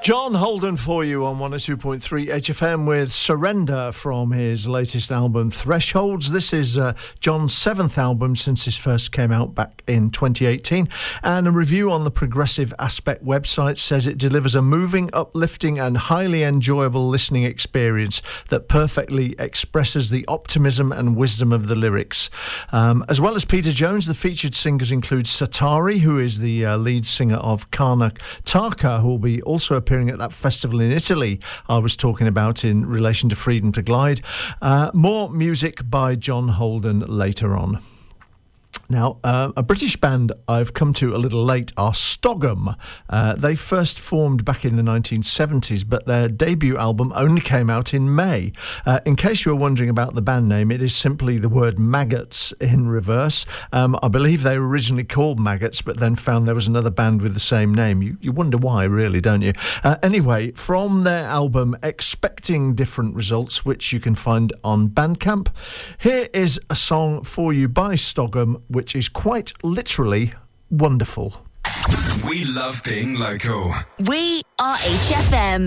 John Holden for you on 102.3 HFM with Surrender from his latest album Thresholds. This is John's seventh album since his first came out back in 2018, and a review on the Progressive Aspect website says it delivers a moving, uplifting and highly enjoyable listening experience that perfectly expresses the optimism and wisdom of the lyrics. As well as Peter Jones, the featured singers include Satari, who is the lead singer of Kana Taka, who will be also appearing at that festival in Italy I was talking about in relation to Freedom to Glide. More music by John Holden later on. Now, a British band I've come to a little late are Stogham. They first formed back in the 1970s, but their debut album only came out in May. In case you were wondering about the band name, it is simply the word maggots in reverse. I believe they were originally called Maggots, but then found there was another band with the same name. You wonder why, really, don't you? Anyway, from their album Expecting Different Results, which you can find on Bandcamp, here is a song for you by Stogham, which is quite literally wonderful. We love being local. We are HFM.